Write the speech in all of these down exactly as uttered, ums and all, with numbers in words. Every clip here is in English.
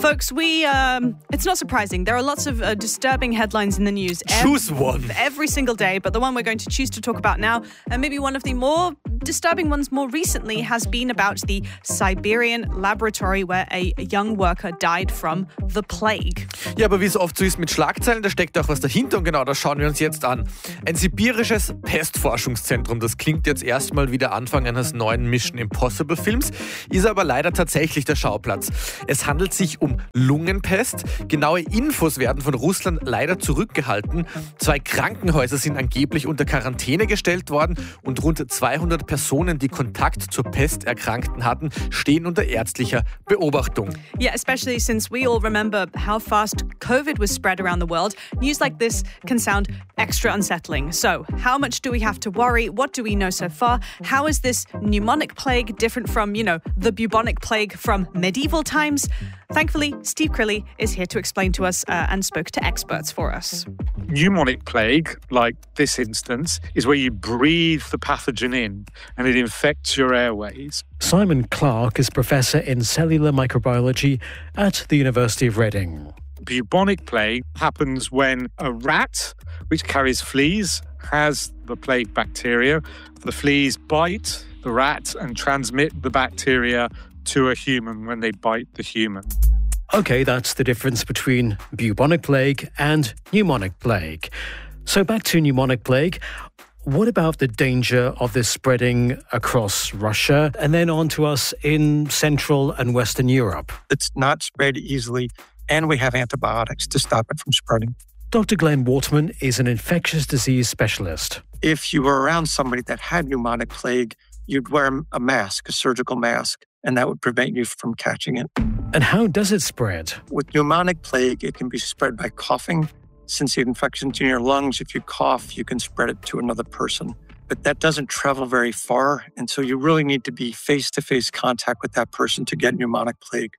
Folks, we um, it's not surprising. There are lots of uh, disturbing headlines in the news. Choose ev- one. Every single day, but the one we're going to choose to talk about now, and maybe one of the more disturbing ones more recently, has been about the Siberian laboratory where a young worker died from the plague. Ja, aber wie es oft so ist mit Schlagzeilen, da steckt auch was dahinter und genau das schauen wir uns jetzt an. Ein sibirisches Pestforschungszentrum, das klingt jetzt erstmal wie der Anfang eines neuen Mission Impossible Films, ist aber leider tatsächlich der Schauplatz. Es handelt sich um Lungenpest. Genaue Infos werden von Russland leider zurückgehalten. Zwei Krankenhäuser sind angeblich unter Quarantäne gestellt worden und rund zweihundert Personen, die Kontakt zur Pesterkrankten hatten, stehen unter ärztlicher Beobachtung. Yeah, especially since we all remember how fast COVID was spread around the world. News like this can sound extra unsettling. So, how much do we have to worry? What do we know so far? How is this pneumonic plague different from, you know, the bubonic plague from medieval times? Thankfully, Steve Crilly is here to explain to us uh, and spoke to experts for us. Pneumonic plague, like this instance, is where you breathe the pathogen in and it infects your airways. Simon Clark is professor in cellular microbiology at the University of Reading. Bubonic plague happens when a rat, which carries fleas, has the plague bacteria. The fleas bite the rat and transmit the bacteria to a human when they bite the human. Okay, that's the difference between bubonic plague and pneumonic plague. So back to pneumonic plague. What about the danger of this spreading across Russia and then on to us in Central and Western Europe? It's not spread easily, and we have antibiotics to stop it from spreading. Doctor Glenn Waterman is an infectious disease specialist. If you were around somebody that had pneumonic plague, you'd wear a mask, a surgical mask, and that would prevent you from catching it. And how does it spread? With pneumonic plague, it can be spread by coughing. Since the infection's in your lungs, if you cough, you can spread it to another person. But that doesn't travel very far, and so you really need to be face-to-face contact with that person to get pneumonic plague.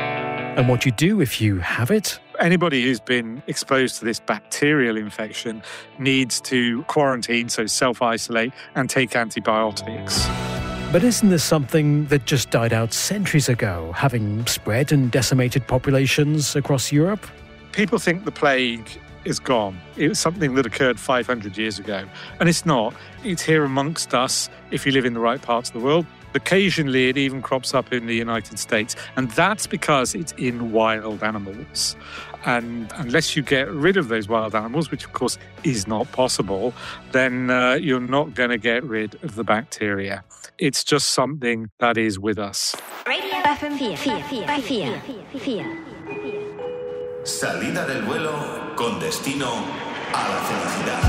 And what you do if you have it? Anybody who's been exposed to this bacterial infection needs to quarantine, so self-isolate, and take antibiotics. But isn't this something that just died out centuries ago, having spread and decimated populations across Europe? People think the plague is gone. It was something that occurred five hundred years ago. And it's not. It's here amongst us if you live in the right parts of the world. Occasionally, it even crops up in the United States. And that's because it's in wild animals. And unless you get rid of those wild animals, which of course is not possible, then uh, you're not going to get rid of the bacteria. It's just something that is with us. Radio F M vier, vier, vier, vier. Salida del vuelo con destino a la felicidad.